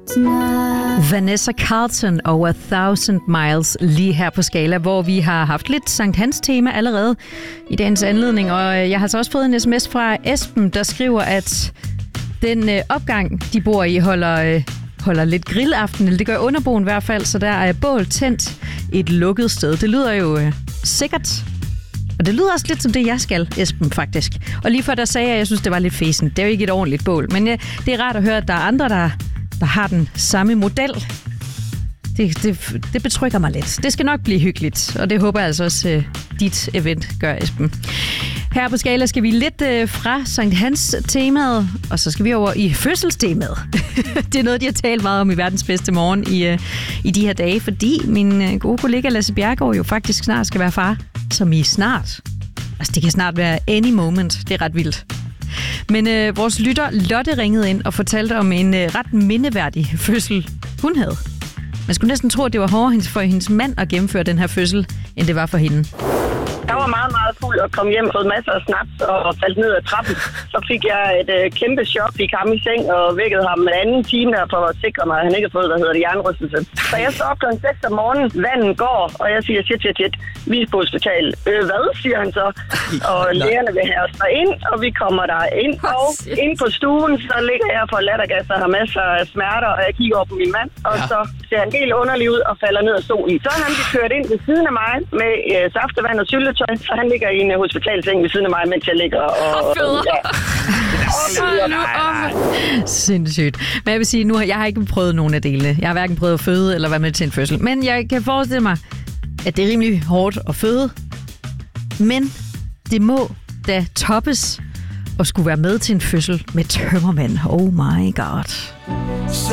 Vanessa Carlton over 1000 Miles lige her på Skala, hvor vi har haft lidt Sankt Hans tema allerede i dagens anledning. Og jeg har så også fået en sms fra Esben, der skriver, at den opgang, de bor i, holder lidt grillaften, eller det gør underboen i hvert fald, så der er bål tændt i et lukket sted. Det lyder jo sikkert. Og det lyder også lidt som det, jeg skal, Esben, faktisk. Og lige før der sagde jeg, at jeg synes, det var lidt fesen. Det er jo ikke et ordentligt bål. Men det er rart at høre, at der er andre, der har den samme model. Det betrykker mig lidt. Det skal nok blive hyggeligt, og det håber jeg altså også, dit event gør, Esben. Her på Skala skal vi lidt fra Sankt Hans-temaet, og så skal vi over i fødselstemaet. Det er noget, de har talt meget om i Verdens Bedste Morgen i de her dage, fordi min gode kollega Lasse Bjerregaard jo faktisk snart skal være far. Som i snart. Altså, det kan snart være any moment. Det er ret vildt. Men vores lytter Lotte ringede ind og fortalte om en ret mindeværdig fødsel, hun havde. Man skulle næsten tro, at det var hårdere for hendes mand at gennemføre den her fødsel, end det var for hende. Jeg var meget, meget fuld og kom hjem, fået masser af snaps og faldt ned ad trappen. Så fik jeg et kæmpe chok, fik ham i seng og vækkede ham en anden time der for at sikre mig, at han ikke har fået, hjernerystelse. Så jeg står op kl. 6 om morgenen, vandet går, og jeg siger, shit, vi er på hospital. Hvad, siger han så? Og lægerne vil have os ind, og vi kommer der ind. Og ind på stuen, så ligger jeg for lattergas og har masser af smerter, og jeg kigger over på min mand, og så ser han helt underlig ud og falder ned af stolen. Så har han kørt ind ved siden af mig med saftevand og syltetøj. Så han ligger i en hospitalseng ved siden af mig, mens jeg ligger og Sindssygt. Men jeg vil sige, jeg har ikke prøvet nogen af delene. Jeg har hverken prøvet at føde eller være med til en fødsel. Men jeg kan forestille mig, at det er rimelig hårdt at føde. Men det må da toppes at skulle være med til en fødsel med tømmermænd. Oh my god.